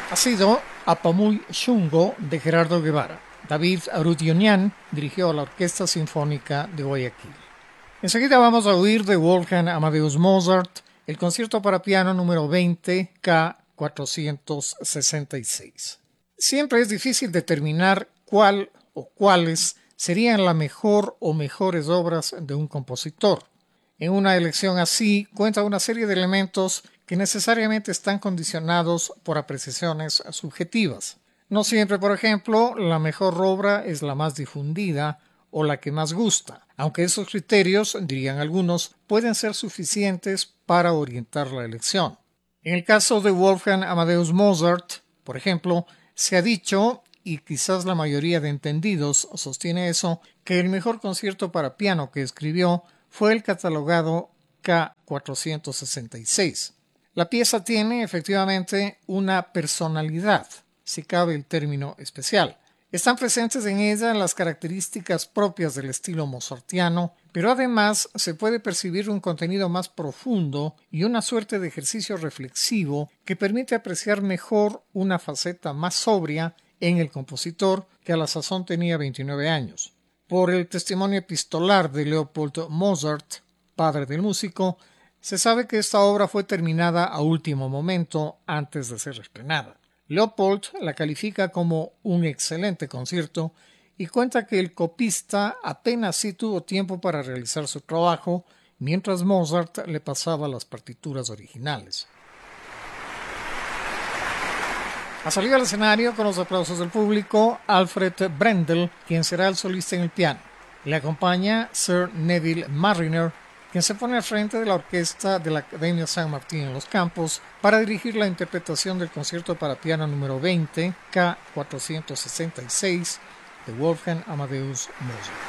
ha sido Apamuy Shungo de Gerardo Guevara. David Arutiunian dirigió la Orquesta Sinfónica de Guayaquil. Enseguida vamos a oír de Wolfgang Amadeus Mozart el concierto para piano número 20 K. 466. Siempre es difícil determinar cuál o cuáles serían la mejor o mejores obras de un compositor. En una elección así cuenta una serie de elementos que necesariamente están condicionados por apreciaciones subjetivas. No siempre, por ejemplo, la mejor obra es la más difundida o la que más gusta, aunque esos criterios, dirían algunos, pueden ser suficientes para orientar la elección. En el caso de Wolfgang Amadeus Mozart, por ejemplo, se ha dicho, y quizás la mayoría de entendidos sostiene eso, que el mejor concierto para piano que escribió fue el catalogado K. 466. La pieza tiene efectivamente una personalidad, si cabe el término especial. Están presentes en ella las características propias del estilo mozartiano, pero además se puede percibir un contenido más profundo y una suerte de ejercicio reflexivo que permite apreciar mejor una faceta más sobria en el compositor, que a la sazón tenía 29 años. Por el testimonio epistolar de Leopold Mozart, padre del músico, se sabe que esta obra fue terminada a último momento antes de ser estrenada. Leopold la califica como un excelente concierto y cuenta que el copista apenas sí tuvo tiempo para realizar su trabajo, mientras Mozart le pasaba las partituras originales. Ha salido al escenario con los aplausos del público Alfred Brendel, quien será el solista en el piano. Le acompaña Sir Neville Marriner, quien se pone al frente de la orquesta de la Academia San Martín en los Campos para dirigir la interpretación del concierto para piano número 20 K. 466 de Wolfgang Amadeus Mozart.